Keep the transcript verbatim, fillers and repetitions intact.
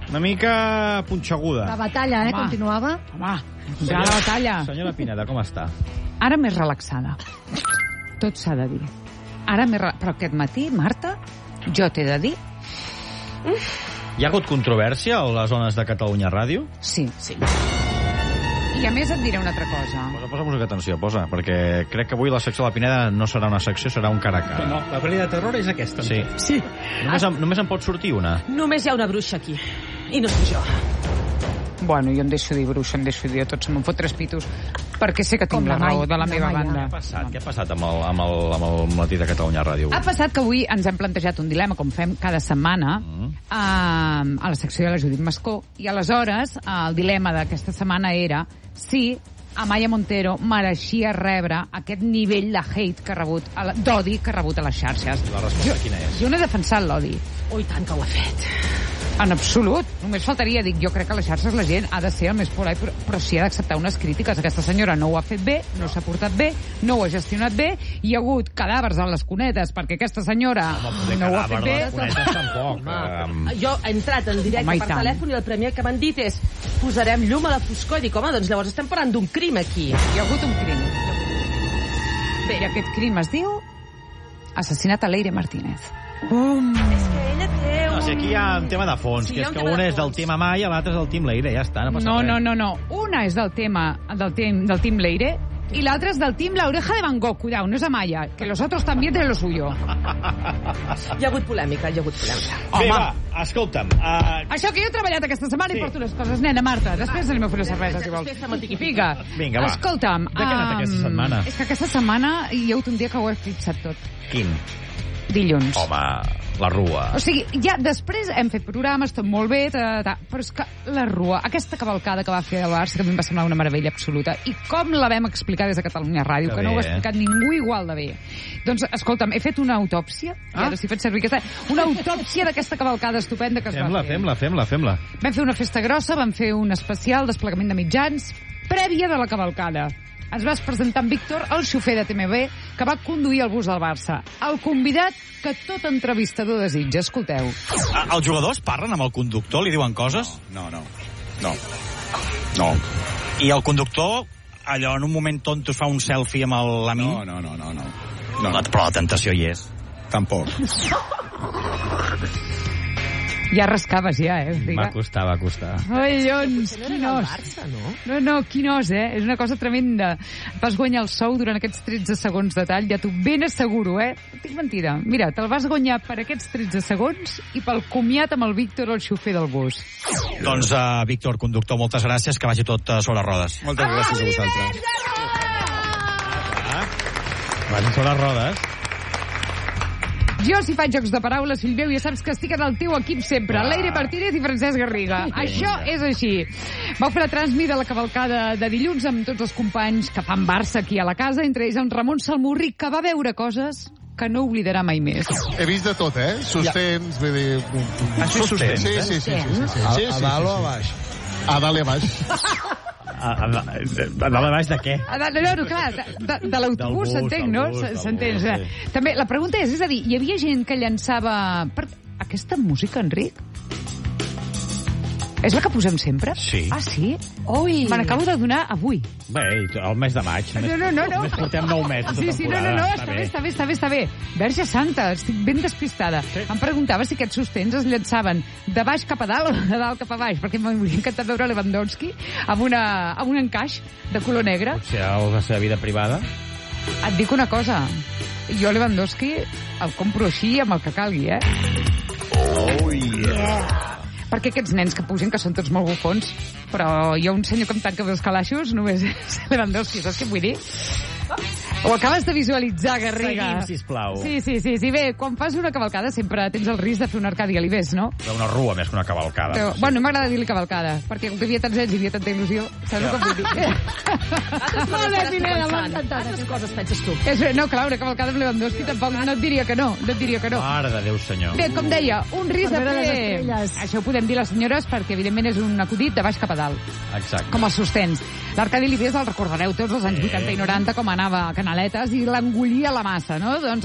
una mica punxeguda. La batalla, eh, Home. continuava. Home, ja la batalla. Senyora Pineda, com està? Ara més relaxada. Tot s'ha de dir. Ara més... Re... Però aquest matí, Marta, jo t'he de dir... Hi ha hagut controvèrsia a les zones de Catalunya Ràdio? Sí. Sí. I a més et diré una altra cosa. Posa, posa música d'atenció, posa, perquè crec que avui la secció de la Pineda no serà una secció, serà un cara a cara. No, la pel·li de terror és aquesta. Sí. Sí. Només, em, només en pot sortir una. Només hi ha una bruixa aquí. I no soc jo. Bueno, jo em deixo dir bruixa, em deixo dir a tots, se'm fot tres pitos, perquè sé que tinc Com la la raó Maia, de la la meva Maia. banda. Què ha passat? Què ha passat amb el, amb el, amb el matí de Catalunya Ràdio avui? Ha passat que avui ens hem plantejat un dilema, com fem cada setmana, Mm. a, a la secció de la Judit Mascó, i aleshores el dilema d'aquesta setmana era si Amaya Montero mereixia rebre aquest nivell de hate que ha rebut, a la- d'odi que ha rebut a les xarxes. La resposta quina és? Jo no he defensat l'odi. Oh, i tant que ho ha fet. En absolut. Només faltaria, dic, jo crec que a les xarxes la gent ha de ser el més polai, però, però sí ha d'acceptar unes crítiques. Aquesta senyora no ho ha fet bé, no s'ha portat bé, no ho ha gestionat bé, hi ha hagut cadàvers a les cunetes perquè aquesta senyora no ho ha fet bé. Les cunetes tampoc. Um, Jo he entrat en directe Home, i per tant. telèfon i el primer que m'han dit és posarem llum a la foscor. I dic, home, doncs llavors estem parlant d'un crim aquí. Hi ha hagut un crim. Bé, i aquest crim es diu assassinat a Leire Martínez. Um. És que ella té un... no, si aquí hi ha un tema de fons, Sí, que hi ha és un que tema un de és del fons. tema Maia, l'altre és del Team Leire, ja està, no passa No, res. no, no, no. Una és del tema del team, del team Leire i l'altra és del team La Oreja de Van Gogh. Cuidao, no és Amaya, que los otros también tienen lo suyo. Hi ha hagut polèmica, hi ha hagut polèmica. Bé, Home. va, escolta'm. Uh, Això que jo he treballat aquesta setmana Sí. i porto les coses. Nena, Marta, després anem a fer una cervesa, si vols. Després fem el tiqui-piqui. Pica. Vinga, va. Escolta'm. De què ha anat aquesta um, setmana? És que aquesta setmana hi ha hagut un dia que ho he eclipsat tot. quin? Dilluns. Home, la Rua. O sigui, ja després hem fet programes, tot molt bé, ta, ta, però és que la Rua, aquesta cavalcada que va fer el Barça, que a mi em va semblar una meravella absoluta, i com la vam explicar des de Catalunya Ràdio, Que que no bé, ho ha eh? explicat ningú igual de bé. Doncs, escolta'm, he fet una autòpsia, ah? i ara si faig servir aquesta... Una autòpsia d'aquesta cavalcada estupenda que es Fem-la, va fer. fem-la, fem-la, fem-la. Vam fer una festa grossa, vam fer un especial desplegament de mitjans, prèvia de la cavalcada. Ens vas presentar en Víctor, el xofer de T M B, que va conduir el bus del Barça. El convidat que tot entrevistador desitja. Escolteu. Els jugadors parlen amb el conductor, li diuen coses? No, no. No. No. I el conductor, allò, en un moment tonto, es fa un selfie amb el- l'amic? No, no, no, no, no. No, La- Però la tentació hi és. tampoc. Ja rascaves, ja, eh? Va costar, va costar. Ai, llons, No era quin del os. Barça, no? No, no, quin os, eh? És una cosa tremenda. Vas guanyar el sou durant aquests tretze segons de tall, ja t'ho ben asseguro, eh? No tinc mentida. Mira, te'l vas guanyar per aquests tretze segons i pel comiat amb el Víctor, el xofer del bus. Doncs, uh, Víctor, conductor, moltes gràcies, que vagi tot uh, sobre rodes. Moltes gràcies a vosaltres. Van sobre rodes. Jo, si faig jocs de paraules, fill meu, ja saps que estic en el teu equip sempre. Leire Martínez i Francesc Garriga. Això és així. Vau fer la transmi de la cavalcada de dilluns amb tots els companys que fan Barça aquí a la casa, entre ells en Ramon Salmurri, que va veure coses que no oblidarà mai més. He vist de tot, eh? Sostens, vull dir... Has vist sostens, Sí, eh? sí, sí. sí, sí, sí, A, sí, a sí, dalt o a sí. baix? A dalt i a baix. A, a, a, a dalt a baix de què? Ah, No, no, no, clar, de, de, de l'autobús Del bus, s'entenc, del no? bus, del S'entén. bus, Sí. També, la pregunta és, és a dir, hi havia gent que llançava... Per... Aquesta música, Enric? És la que posem sempre? Sí. Ah, sí? Ui! Me n'acabo de donar avui. Bé, el mes de maig. No, no, no, no. Només portem nou mesos de Sí, sí, no, no, temporada. no, està bé, està bé, està bé, està bé. Verge Santa, estic ben despistada. Sí. Em preguntava si aquests sostens es llançaven de baix cap a dalt o de dalt cap a baix, perquè m'hauria encantat veure Lewandowski amb, una, amb un encaix de color negre. Potser a la seva vida privada. Et dic una cosa, jo Lewandowski el compro així amb el que calgui, eh? Oh, yeah. Perquè aquests nens que pugen, que són tots molt bufons, però jo un senyor que em tanca els calaixos només és Lewandowski, saps què vull dir? Ho acabes de visualitzar, Garriga. Seguim, sisplau. Sí, sí, sí, sí. Bé, quan fas una cavalcada sempre tens el risc de fer una Arcàdia Libés, no? Però una rua més que una cavalcada. Però, bueno, m'agrada dir-li cavalcada, perquè com que hi havia tants nens i hi havia tanta il·lusió, saps el que vull dir? Molt bé, Pineda, m'ha encantat. Altres coses penses tu. És, no, clar, una cavalcada amb Lewandowski tampoc no et diria que no, no et diria que no. Mare de Déu, senyor. Bé, com deia, un risc de Per veure les fer... estrelles. Això ho podem dir les senyores perquè, evidentment, és un acudit de baix cap a dalt, Exacte. com els sostens. L'Arcadi Libés el recordareu tots els anys vuitanta i noranta, com anava a Canaletes i l'engollia la massa, no? Doncs